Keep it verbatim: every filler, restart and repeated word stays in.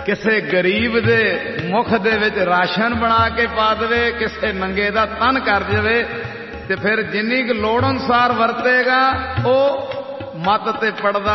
ਕਿਸੇ ਗਰੀਬ ਦੇ ਮੁਖ ਦੇ ਵਿੱਚ ਰਾਸ਼ਨ ਬਣਾ ਕੇ ਪਾ ਦੇਵੇ, ਕਿਸੇ ਨੰਗੇ ਦਾ ਤਨ ਕਰ ਜਾਵੇ, ਤੇ ਫਿਰ ਜਿੰਨੀ ਕੁ ਲੋੜ ਅਨੁਸਾਰ ਵਰਤੇਗਾ ਉਹ ਮੱਤ ਤੇ ਪੜਦਾ